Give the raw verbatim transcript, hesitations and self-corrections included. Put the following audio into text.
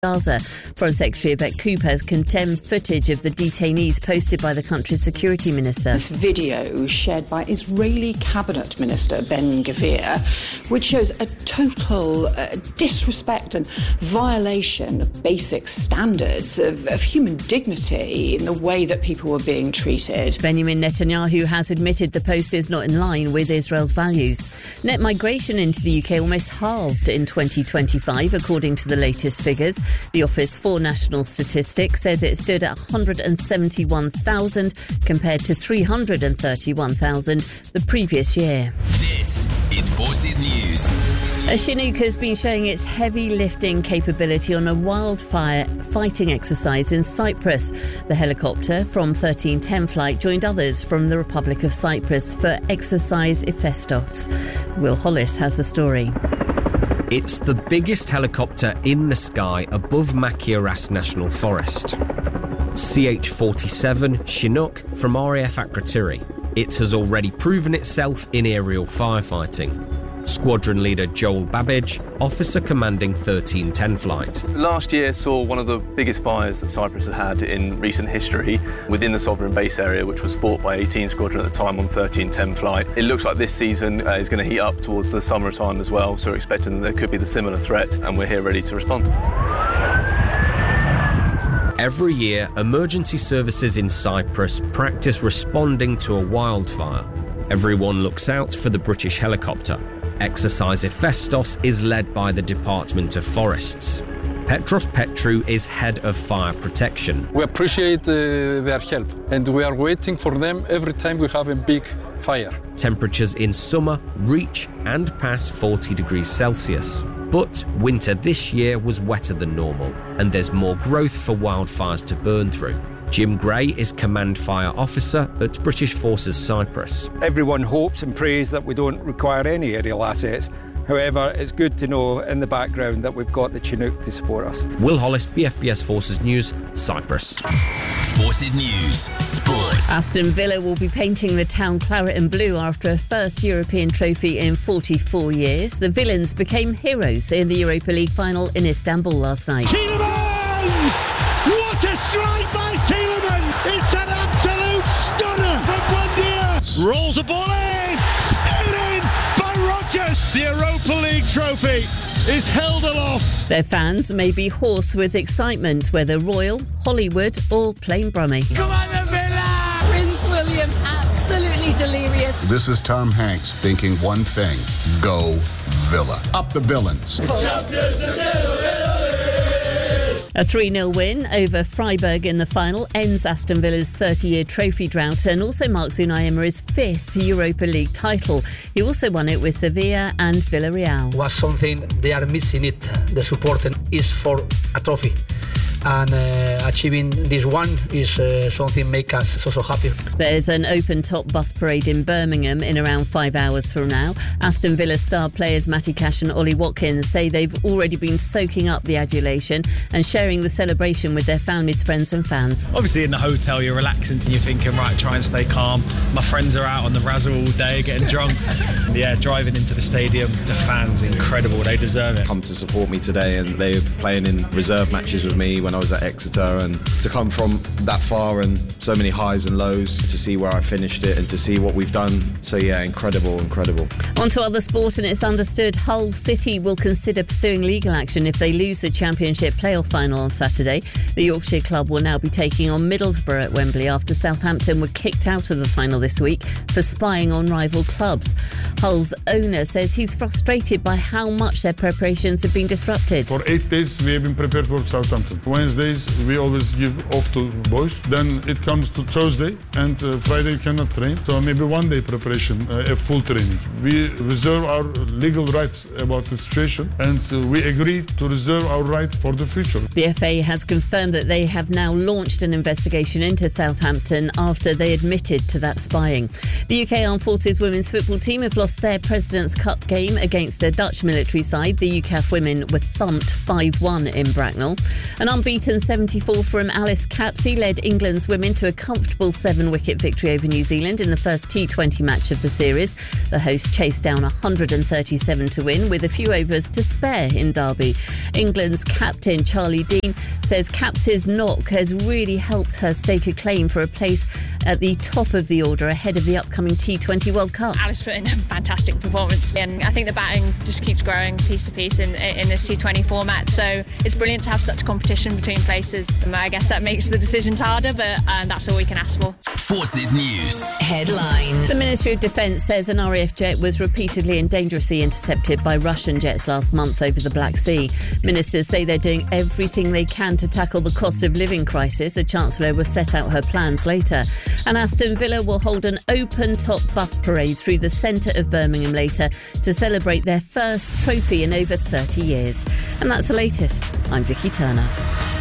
Gaza. Foreign Secretary Yvette Cooper has condemned footage of the detainees posted by the country's security minister. This video shared by Israeli Cabinet Minister Ben Gvir, which shows a total uh, disrespect and violation of basic standards of, of human dignity in the way that people were being treated. Benjamin Netanyahu has admitted the post is not in line with Israel's values. Net migration into the U K almost halved in twenty twenty-five, according to the latest figures. The Office for National Statistics says it stood at one hundred seventy-one thousand compared to three hundred thirty-one thousand the previous year. This is Forces News. A Chinook has been showing its heavy lifting capability on a wildfire fighting exercise in Cyprus. The helicopter from thirteen ten flight joined others from the Republic of Cyprus for Exercise Hephaestos. Will Hollis has the story. It's the biggest helicopter in the sky above Machiaras National Forest. C H forty-seven Chinook from R A F Akrotiri. It has already proven itself in aerial firefighting. Squadron leader Joel Babbage, officer commanding thirteen ten flight. Last year saw one of the biggest fires that Cyprus has had in recent history within the sovereign base area, which was fought by eighteen Squadron at the time on thirteen ten flight. It looks like this season uh, is going to heat up towards the summertime as well, so we're expecting that there could be the similar threat, and we're here ready to respond. Every year, emergency services in Cyprus practice responding to a wildfire. Everyone looks out for the British helicopter. Exercise Hephaestos is led by the Department of Forests. Petros Petrou is head of fire protection. We appreciate uh, their help, and we are waiting for them every time we have a big fire. Temperatures in summer reach and pass forty degrees Celsius. But winter this year was wetter than normal, and there's more growth for wildfires to burn through. Jim Gray is Command Fire Officer at British Forces Cyprus. Everyone hopes and prays that we don't require any aerial assets. However, it's good to know in the background that we've got the Chinook to support us. Will Hollis, B F B S Forces News, Cyprus. Forces News, Sports. Aston Villa will be painting the town claret and blue after a first European trophy in forty-four years. The Villains became heroes in the Europa League final in Istanbul last night. Tielemans! What a strike by Tielemans! It's an absolute stunner from Buendia! Rolls the ball in! Stayed in by Rodgers! The Europa League trophy is held aloft. Their fans may be hoarse with excitement, whether Royal, Hollywood or plain Brummie. Come on the Villa! Prince William, absolutely delirious. This is Tom Hanks thinking one thing: go Villa. Up the Villains. Champions again! A three nil win over Freiburg in the final ends Aston Villa's thirty-year trophy drought and also marks Unai Emery's fifth Europa League title. He also won it with Sevilla and Villarreal. Was something they are missing it, the support, is for a trophy. And uh, achieving this one is uh, something make us so, so happy. There's an open-top bus parade in Birmingham in around five hours from now. Aston Villa star players Matty Cash and Ollie Watkins say they've already been soaking up the adulation and sharing the celebration with their families, friends and fans. Obviously in the hotel you're relaxing and you're thinking, right, try and stay calm. My friends are out on the razzle all day getting drunk. Yeah, driving into the stadium, the fans, incredible, they deserve it. Come to support me today, and they were playing in reserve matches with me when I was at Exeter, and to come from that far and so many highs and lows, to see where I finished it and to see what we've done. So yeah, incredible, incredible. On to other sport, and it's understood Hull City will consider pursuing legal action if they lose the Championship playoff final on Saturday. The Yorkshire club will now be taking on Middlesbrough at Wembley after Southampton were kicked out of the final this week for spying on rival clubs. Hull's owner says he's frustrated by how much their preparations have been disrupted. For eight days we have been prepared for Southampton. Wednesdays we always give off to boys. Then it comes to Thursday and uh, Friday you cannot train. So maybe one day preparation, uh, a full training. We reserve our legal rights about the situation, and uh, we agree to reserve our rights for the future. The F A has confirmed that they have now launched an investigation into Southampton after they admitted to that spying. The U K Armed Forces women's football team have lost their President's Cup game against a Dutch military side. The U C A F women were thumped five one in Bracknell. An unbeaten Unbeaten seventy-four from Alice Capsey led England's women to a comfortable seven-wicket victory over New Zealand in the first T twenty match of the series. The hosts chased down one hundred thirty-seven to win with a few overs to spare in Derby. England's captain Charlie Dean says Capsey's knock has really helped her stake a claim for a place at the top of the order ahead of the upcoming T twenty World Cup. Alice put in a fantastic performance, and I think the batting just keeps growing piece to piece in, in this T twenty format, so it's brilliant to have such a competition between places. I guess that makes the decisions harder, but um, that's all we can ask for. Forces News Headlines. The Ministry of Defence says an R A F jet was repeatedly and dangerously intercepted by Russian jets last month over the Black Sea. Ministers say they're doing everything they can to tackle the cost of living crisis. The Chancellor will set out her plans later. And Aston Villa will hold an open-top bus parade through the centre of Birmingham later to celebrate their first trophy in over thirty years. And that's the latest. I'm Vicky Turner.